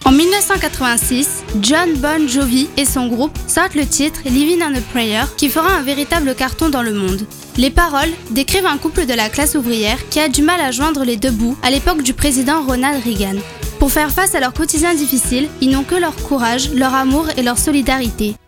En 1986, John Bon Jovi et son groupe sortent le titre Living on a Prayer qui fera un véritable carton dans le monde. Les paroles décrivent un couple de la classe ouvrière qui a du mal à joindre les deux bouts à l'époque du président Ronald Reagan. Pour faire face à leur quotidien difficile, ils n'ont que leur courage, leur amour et leur solidarité.